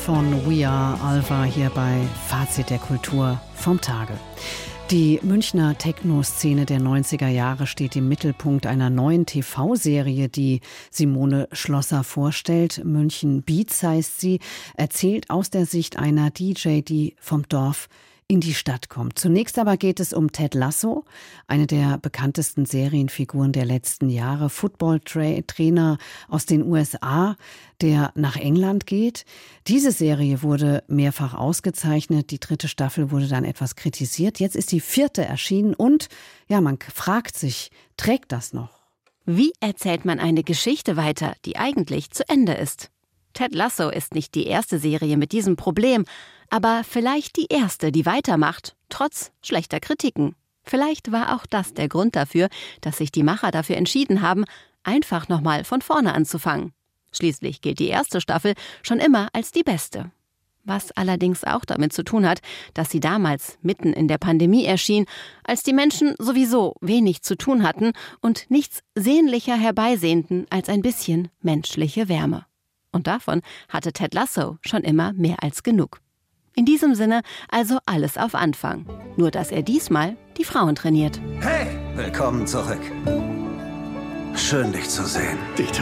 von We Are Alva hier bei Fazit der Kultur vom Tage. Die Münchner Techno-Szene der 90er Jahre steht im Mittelpunkt einer neuen TV-Serie, die Simone Schlosser vorstellt. München Beats heißt sie, erzählt aus der Sicht einer DJ, die vom Dorf in die Stadt kommt. Zunächst aber geht es um Ted Lasso, eine der bekanntesten Serienfiguren der letzten Jahre, Football-Trainer aus den USA, der nach England geht. Diese Serie wurde mehrfach ausgezeichnet, die 3. Staffel wurde dann etwas kritisiert. Jetzt ist die 4. erschienen und ja, man fragt sich, trägt das noch? Wie erzählt man eine Geschichte weiter, die eigentlich zu Ende ist? Ted Lasso ist nicht die erste Serie mit diesem Problem, aber vielleicht die erste, die weitermacht, trotz schlechter Kritiken. Vielleicht war auch das der Grund dafür, dass sich die Macher dafür entschieden haben, einfach nochmal von vorne anzufangen. Schließlich gilt die erste Staffel schon immer als die beste. Was allerdings auch damit zu tun hat, dass sie damals mitten in der Pandemie erschien, als die Menschen sowieso wenig zu tun hatten und nichts sehnlicher herbeisehnten als ein bisschen menschliche Wärme. Und davon hatte Ted Lasso schon immer mehr als genug. In diesem Sinne also alles auf Anfang. Nur dass er diesmal die Frauen trainiert. Hey, willkommen zurück. Schön, dich zu sehen. Dieter.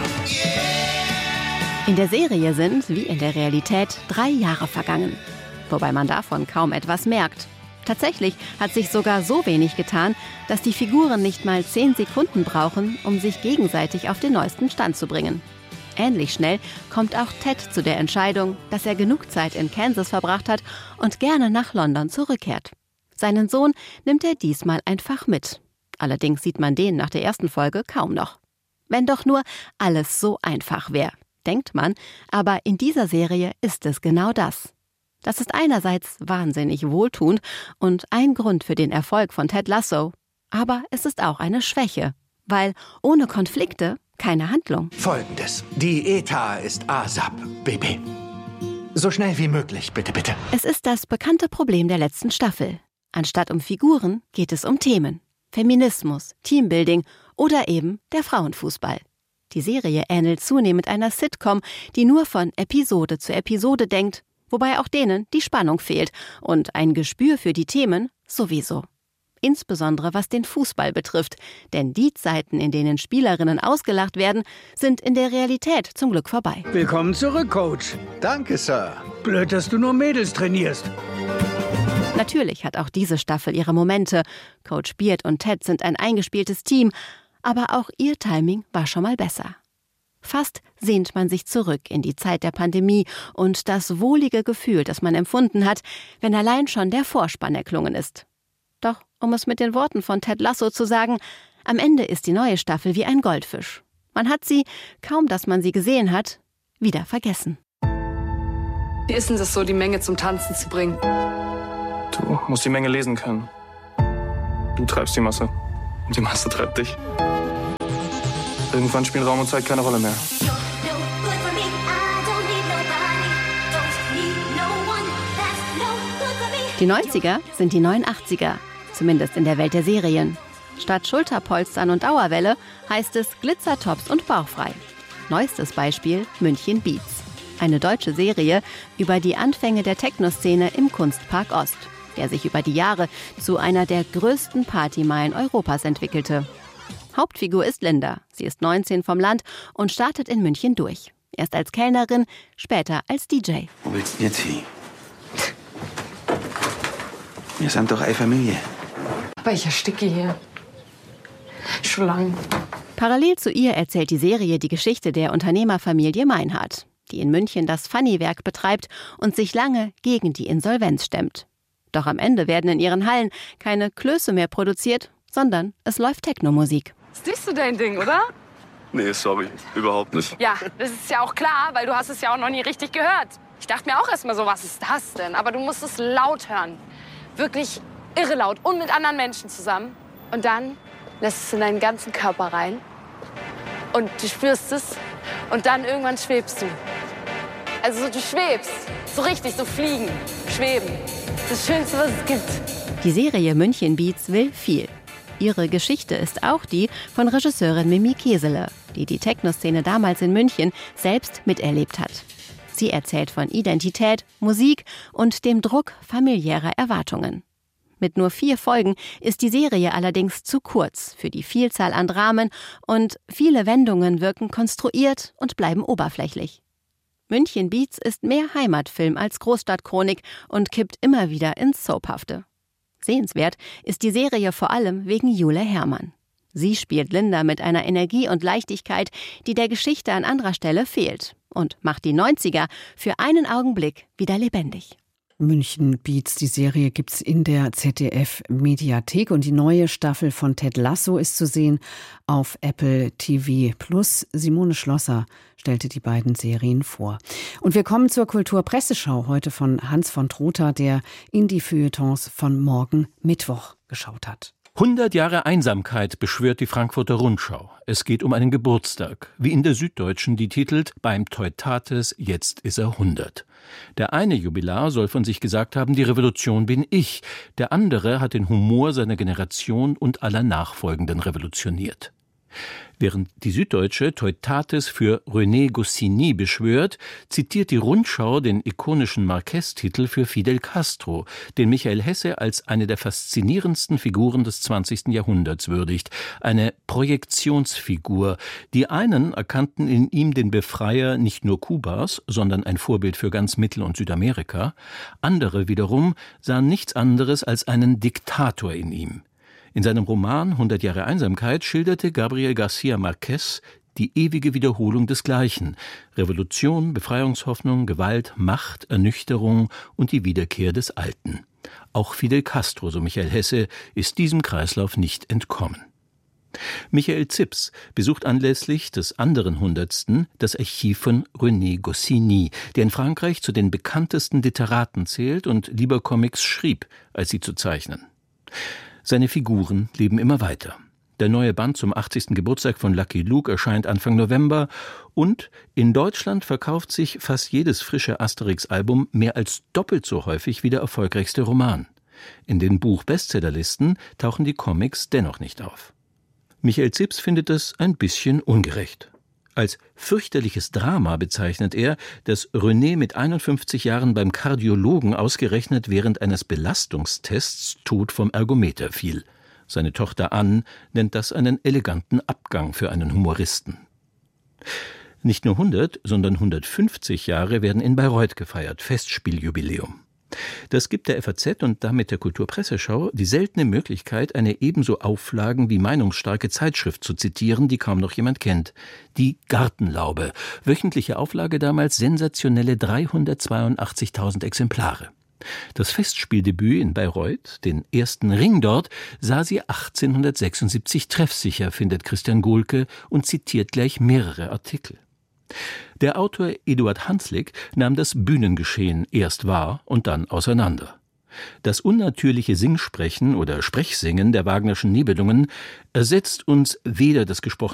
In der Serie sind, wie in der Realität, 3 Jahre vergangen. Wobei man davon kaum etwas merkt. Tatsächlich hat sich sogar so wenig getan, dass die Figuren nicht mal 10 Sekunden brauchen, um sich gegenseitig auf den neuesten Stand zu bringen. Ähnlich schnell kommt auch Ted zu der Entscheidung, dass er genug Zeit in Kansas verbracht hat und gerne nach London zurückkehrt. Seinen Sohn nimmt er diesmal einfach mit. Allerdings sieht man den nach der ersten Folge kaum noch. Wenn doch nur alles so einfach wäre, denkt man, aber in dieser Serie ist es genau das. Das ist einerseits wahnsinnig wohltuend und ein Grund für den Erfolg von Ted Lasso, aber es ist auch eine Schwäche, weil ohne Konflikte keine Handlung. Folgendes. Die ETA ist ASAP, Baby. So schnell wie möglich, bitte, bitte. Es ist das bekannte Problem der letzten Staffel. Anstatt um Figuren geht es um Themen. Feminismus, Teambuilding oder eben der Frauenfußball. Die Serie ähnelt zunehmend einer Sitcom, die nur von Episode zu Episode denkt, wobei auch denen die Spannung fehlt und ein Gespür für die Themen sowieso. Insbesondere was den Fußball betrifft, denn die Zeiten, in denen Spielerinnen ausgelacht werden, sind in der Realität zum Glück vorbei. Willkommen zurück, Coach. Danke, Sir. Blöd, dass du nur Mädels trainierst. Natürlich hat auch diese Staffel ihre Momente. Coach Beard und Ted sind ein eingespieltes Team, aber auch ihr Timing war schon mal besser. Fast sehnt man sich zurück in die Zeit der Pandemie und das wohlige Gefühl, das man empfunden hat, wenn allein schon der Vorspann erklungen ist. Doch, um es mit den Worten von Ted Lasso zu sagen, am Ende ist die neue Staffel wie ein Goldfisch. Man hat sie, kaum dass man sie gesehen hat, wieder vergessen. Wie ist denn das so, die Menge zum Tanzen zu bringen? Du musst die Menge lesen können. Du treibst die Masse und die Masse treibt dich. Irgendwann spielen Raum und Zeit keine Rolle mehr. Die 90er sind die neuen 80er, zumindest in der Welt der Serien. Statt Schulterpolstern und Dauerwelle heißt es Glitzertops und bauchfrei. Neuestes Beispiel München Beats. Eine deutsche Serie über die Anfänge der Techno-Szene im Kunstpark Ost, der sich über die Jahre zu einer der größten Partymeilen Europas entwickelte. Hauptfigur ist Linda. Sie ist 19 vom Land und startet in München durch. Erst als Kellnerin, später als DJ. Wo willst du jetzt hin? Wir sind doch eine Familie. Aber ich ersticke hier. Schon lang. Parallel zu ihr erzählt die Serie die Geschichte der Unternehmerfamilie Meinhardt, die in München das Funny-Werk betreibt und sich lange gegen die Insolvenz stemmt. Doch am Ende werden in ihren Hallen keine Klöße mehr produziert, sondern es läuft Techno-Musik. Ist nicht so dein Ding, oder? Nee, sorry, überhaupt nicht. Ja, das ist ja auch klar, weil du hast es ja auch noch nie richtig gehört. Ich dachte mir auch erst mal so, was ist das denn? Aber du musst es laut hören. Wirklich irre laut und mit anderen Menschen zusammen. Und dann lässt es in deinen ganzen Körper rein. Und du spürst es. Und dann irgendwann schwebst du. Also du schwebst. So richtig, so fliegen, schweben. Das Schönste, was es gibt. Die Serie München Beats will viel. Ihre Geschichte ist auch die von Regisseurin Mimi Kesele, die die Techno-Szene damals in München selbst miterlebt hat. Sie erzählt von Identität, Musik und dem Druck familiärer Erwartungen. Mit nur 4 Folgen ist die Serie allerdings zu kurz für die Vielzahl an Dramen und viele Wendungen wirken konstruiert und bleiben oberflächlich. München Beats ist mehr Heimatfilm als Großstadtchronik und kippt immer wieder ins Soaphafte. Sehenswert ist die Serie vor allem wegen Jule Hermann. Sie spielt Linda mit einer Energie und Leichtigkeit, die der Geschichte an anderer Stelle fehlt, und macht die 90er für einen Augenblick wieder lebendig. München Beats, die Serie gibt's in der ZDF-Mediathek und die neue Staffel von Ted Lasso ist zu sehen auf Apple TV+. Simone Schlosser stellte die beiden Serien vor. Und wir kommen zur Kulturpresseschau heute von Hans von Trotha, der in die Feuilletons von morgen Mittwoch geschaut hat. 100 Jahre Einsamkeit beschwört die Frankfurter Rundschau. Es geht um einen Geburtstag, wie in der Süddeutschen, die titelt »Beim Teutates, jetzt ist er 100«. Der eine Jubilar soll von sich gesagt haben, die Revolution bin ich. Der andere hat den Humor seiner Generation und aller Nachfolgenden revolutioniert. Während die Süddeutsche Teutates für René Goscinny beschwört, zitiert die Rundschau den ikonischen Marquez-Titel für Fidel Castro, den Michael Hesse als eine der faszinierendsten Figuren des 20. Jahrhunderts würdigt. Eine Projektionsfigur. Die einen erkannten in ihm den Befreier nicht nur Kubas, sondern ein Vorbild für ganz Mittel- und Südamerika. Andere wiederum sahen nichts anderes als einen Diktator in ihm. In seinem Roman 100 Jahre Einsamkeit schilderte Gabriel García Márquez die ewige Wiederholung des Gleichen: Revolution, Befreiungshoffnung, Gewalt, Macht, Ernüchterung und die Wiederkehr des Alten. Auch Fidel Castro, so Michael Hesse, ist diesem Kreislauf nicht entkommen. Michael Zips besucht anlässlich des anderen 100. das Archiv von René Goscinny, der in Frankreich zu den bekanntesten Literaten zählt und lieber Comics schrieb, als sie zu zeichnen. Seine Figuren leben immer weiter. Der neue Band zum 80. Geburtstag von Lucky Luke erscheint Anfang November und in Deutschland verkauft sich fast jedes frische Asterix-Album mehr als doppelt so häufig wie der erfolgreichste Roman. In den Buch-Bestsellerlisten tauchen die Comics dennoch nicht auf. Michael Zips findet es ein bisschen ungerecht. Als fürchterliches Drama bezeichnet er, dass René mit 51 Jahren beim Kardiologen ausgerechnet während eines Belastungstests tot vom Ergometer fiel. Seine Tochter Ann nennt das einen eleganten Abgang für einen Humoristen. Nicht nur 100, sondern 150 Jahre werden in Bayreuth gefeiert, Festspieljubiläum. Das gibt der FAZ und damit der Kulturpresseschau die seltene Möglichkeit, eine ebenso auflagen- wie meinungsstarke Zeitschrift zu zitieren, die kaum noch jemand kennt. Die Gartenlaube. Wöchentliche Auflage damals sensationelle 382.000 Exemplare. Das Festspieldebüt in Bayreuth, den ersten Ring dort, sah sie 1876 treffsicher, findet Christian Gohlke und zitiert gleich mehrere Artikel. Der Autor Eduard Hanslick nahm das Bühnengeschehen erst wahr und dann auseinander. Das unnatürliche Singsprechen oder Sprechsingen der Wagnerschen Nibelungen ersetzt uns weder das gesprochene